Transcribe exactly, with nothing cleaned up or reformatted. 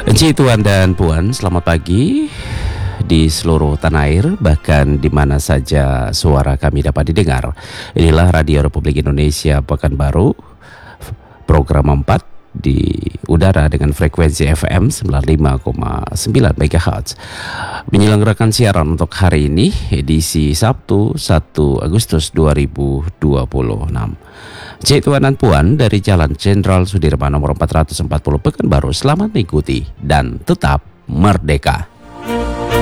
Encik, Tuan dan Puan, selamat pagi di seluruh tanah air, bahkan di mana saja suara kami dapat didengar. Inilah Radio Republik Indonesia Pekanbaru, program empat di udara dengan frekuensi F M sembilan puluh lima koma sembilan megahertz. Menyelenggarakan siaran untuk hari ini, edisi Sabtu satu Agustus dua ribu dua puluh enam. Cik, Tuan dan Puan, dari Jalan Jenderal Sudirman nomor empat ratus empat puluh Pekanbaru, selamat mengikuti dan tetap merdeka.